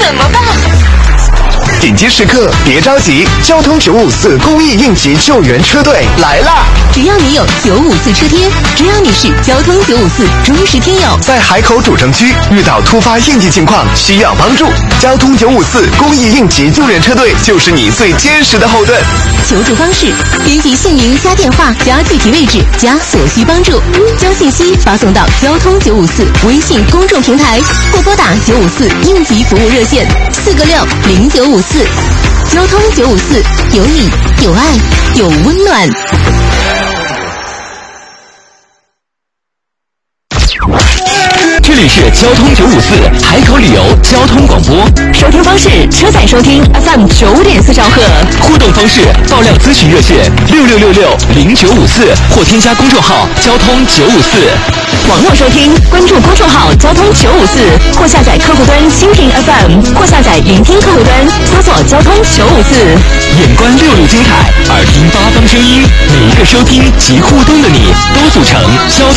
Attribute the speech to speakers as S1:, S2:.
S1: 怎么办？
S2: 紧急时刻别着急，交通954公益应急救援车队来啦！
S1: 只要你有954车贴，只要你是交通954忠实听友，
S2: 在海口主城区遇到突发应急情况需要帮助，交通954公益应急救援车队就是你最坚实的后盾。
S1: 求助方式：编辑姓名加电话加具体位置加所需帮助，将信息发送到交通954微信公众平台，或拨打954应急服务热线4个60954。交通954，有你有爱有温暖。
S3: 这里是交通954海口旅游交通广播，
S1: 收听方式：车载收听 FM 95.4兆赫，
S3: 互动方式：爆料咨询热线66660954或添加公众号交通954。
S1: 网络收听，关注公众号交通954，或下载客户端蜻蜓 FM， 或下载云听客户端，搜索交通954。
S3: 眼观六路精彩，耳听八方声音，每一个收听及互动的你，都组成交通